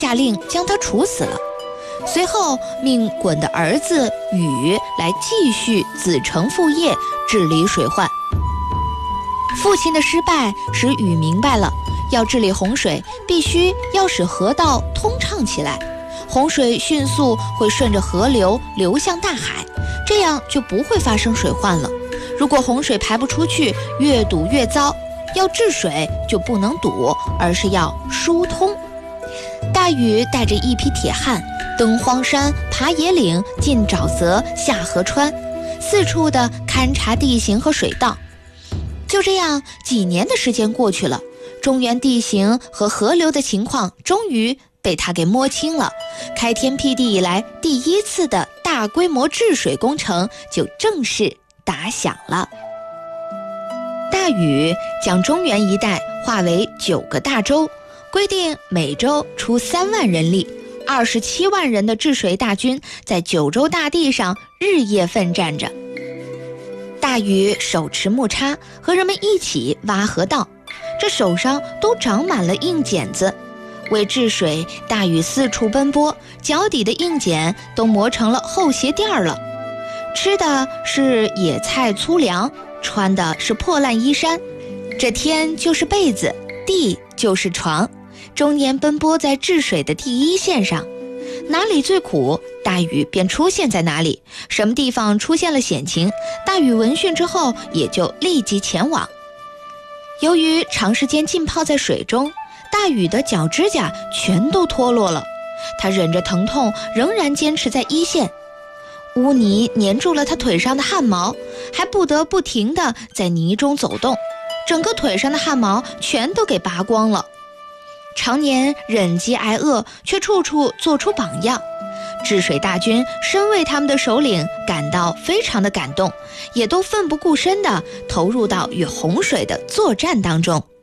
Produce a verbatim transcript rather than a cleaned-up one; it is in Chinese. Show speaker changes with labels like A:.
A: 下令将他处死了。随后命鲧的儿子禹来继续子承父业，治理水患。父亲的失败使禹明白了，要治理洪水，必须要使河道通畅起来，洪水迅速会顺着河流流向大海，这样就不会发生水患了。如果洪水排不出去，越堵越糟，要治水就不能堵，而是要疏通。大禹带着一批铁汉，登荒山，爬野岭，进沼泽，下河川，四处的勘察地形和水道。就这样，几年的时间过去了，中原地形和河流的情况终于被他给摸清了。开天辟地以来第一次的大规模治水工程就正式打响了。大禹将中原一带划为九个大州，规定每州出三万人力，二十七万人的治水大军在九州大地上日夜奋战着。大禹手持木叉，和人们一起挖河道，这手上都长满了硬茧子。为治水，大禹四处奔波，脚底的硬茧都磨成了厚鞋垫了。吃的是野菜粗粮，穿的是破烂衣衫，这天就是被子，地就是床，终年奔波在治水的第一线上。哪里最苦，大禹便出现在哪里，什么地方出现了险情，大禹闻讯之后也就立即前往。由于长时间浸泡在水中，大禹的脚指甲全都脱落了，他忍着疼痛仍然坚持在一线。污泥粘住了他腿上的汗毛，还不得不停地在泥中走动，整个腿上的汗毛全都给拔光了。常年忍饥挨饿，却处处做出榜样，治水大军深为他们的首领感到非常的感动，也都奋不顾身地投入到与洪水的作战当中。